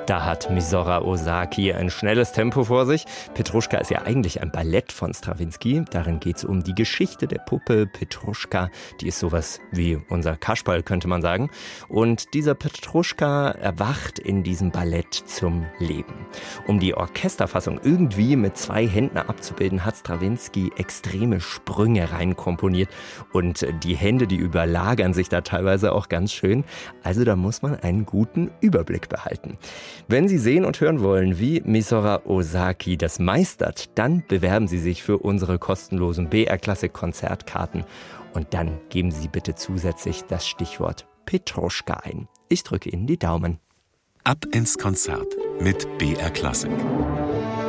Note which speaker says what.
Speaker 1: Da hat Misora Ozaki ein schnelles Tempo vor sich. Petruschka ist ja eigentlich ein Ballett von Strawinsky. Darin geht es um die Geschichte der Puppe Petruschka. Die ist sowas wie unser Kasperl, könnte man sagen. Und dieser Petruschka erwacht in diesem Ballett zum Leben. Um die Orchesterfassung irgendwie mit 2 Händen abzubilden, hat Strawinsky extreme Sprünge reinkomponiert. Und die Hände, die überlagern sich da teilweise auch ganz schön. Also da muss man einen guten Überblick behalten. Wenn Sie sehen und hören wollen, wie Misora Ozaki das meistert, dann bewerben Sie sich für unsere kostenlosen BR Klassik Konzertkarten. Und dann geben Sie bitte zusätzlich das Stichwort Petruschka ein. Ich drücke Ihnen die Daumen.
Speaker 2: Ab ins Konzert mit BR Klassik.